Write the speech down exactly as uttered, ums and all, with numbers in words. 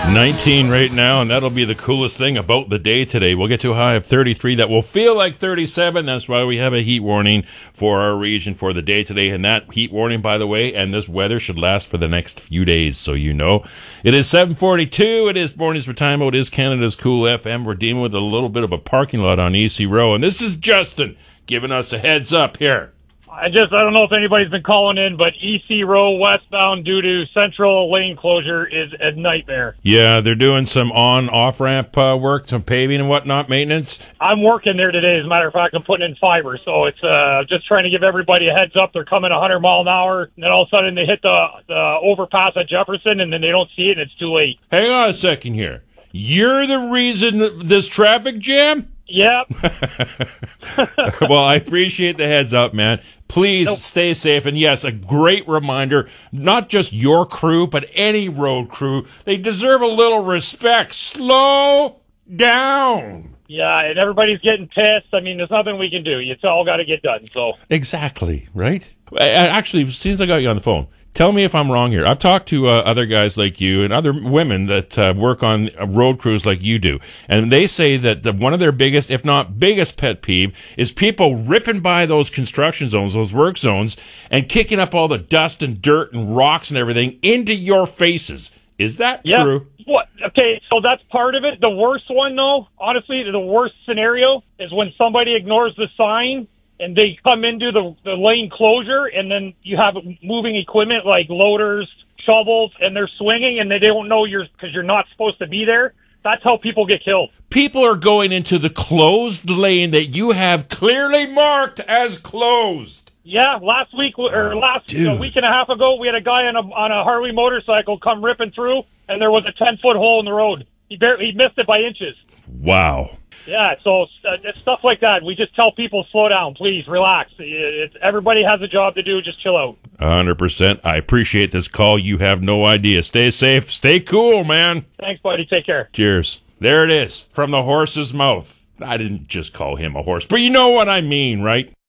nineteen right now, and that'll be the coolest thing about the day today. We'll get to a high of thirty-three that will feel like thirty-seven. That's why we have a heat warning for our region for the day today. And that heat warning, by the way, and this weather should last for the next few days, so you know. It is seven forty-two. It is Mornings with Time Out. It is Canada's Cool F M. We're dealing with a little bit of a parking lot on E C Row, and this is Justin giving us a heads up here. I just, I don't know if anybody's been calling in, but E C Row westbound due to central lane closure is a nightmare. Yeah, they're doing some on, off-ramp uh, work, some paving and whatnot, maintenance. I'm working there today. As a matter of fact, I'm putting in fiber, so it's uh, just trying to give everybody a heads up. They're coming one hundred mile an hour, and then all of a sudden they hit the, the overpass at Jefferson, and then they don't see it, and it's too late. Hang on a second here. You're the reason that this traffic jam? Yep. Well, I appreciate the heads up, man. Please nope. Stay safe. And yes, a great reminder, not just your crew, but any road crew. They deserve a little respect. Slow down. Yeah, and everybody's getting pissed. I mean, there's nothing we can do. It's all got to get done. So Exactly, right? Actually, since I got you on the phone, tell me if I'm wrong here. I've talked to uh, other guys like you and other women that uh, work on road crews like you do, and they say that the, one of their biggest, if not biggest pet peeve is people ripping by those construction zones, those work zones, and kicking up all the dust and dirt and rocks and everything into your faces. Is that yeah. true? What? Okay, so that's part of it. The worst one, though, honestly, the worst scenario is when somebody ignores the sign and they come into the, the lane closure, and then you have moving equipment like loaders, shovels, and they're swinging, and they don't know you're because you're not supposed to be there. That's how people get killed. People are going into the closed lane that you have clearly marked as closed. Yeah, last week or last Dude. a week and a half ago, we had a guy on a on a Harley motorcycle come ripping through, and there was a ten foot hole in the road. He barely, he missed it by inches. Wow. Yeah, so uh, it's stuff like that. We just tell people, slow down, please, relax. It's, everybody has a job to do. Just chill out. one hundred percent. I appreciate this call. You have no idea. Stay safe. Stay cool, man. Thanks, buddy. Take care. Cheers. There it is, from the horse's mouth. I didn't just call him a horse, but you know what I mean, right?